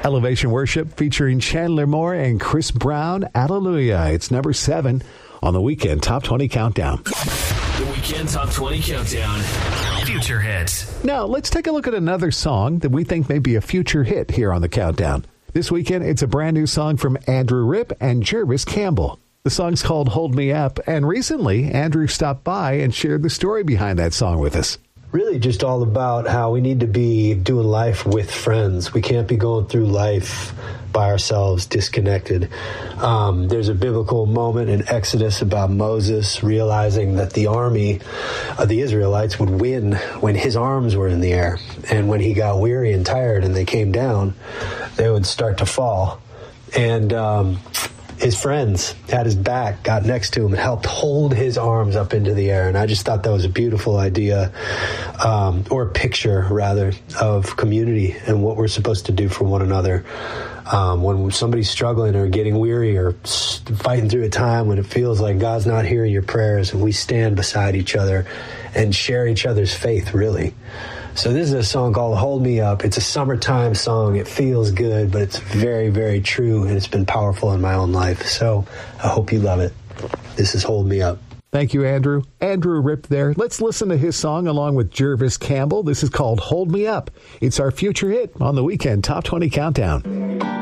Elevation Worship featuring Chandler Moore and Chris Brown. Hallelujah. It's number 7 on the Weekend Top 20 Countdown. The Weekend Top 20 Countdown. Future hits. Now, let's take a look at another song that we think may be a future hit here on the Countdown. This weekend, it's a brand new song from Andrew Ripp and Jervis Campbell. The song's called Hold Me Up, and recently, Andrew stopped by and shared the story behind that song with us. Really just all about how we need to be doing life with friends. We can't be going through life by ourselves, disconnected. There's a biblical moment in Exodus about Moses realizing that the army of the Israelites would win when his arms were in the air. And when he got weary and tired and they came down, they would start to fall. And his friends had his back, got next to him, and helped hold his arms up into the air. And I just thought that was a beautiful idea, or a picture, rather, of community and what we're supposed to do for one another. When somebody's struggling or getting weary or fighting through a time when it feels like God's not hearing your prayers, and we stand beside each other and share each other's faith, really. So this is a song called Hold Me Up. It's a summertime song. It feels good, but it's very, very true, and it's been powerful in my own life. So I hope you love it. This is Hold Me Up. Thank you, Andrew. Andrew Ripp there. Let's listen to his song along with Jervis Campbell. This is called Hold Me Up. It's our future hit on the Weekend Top 20 Countdown.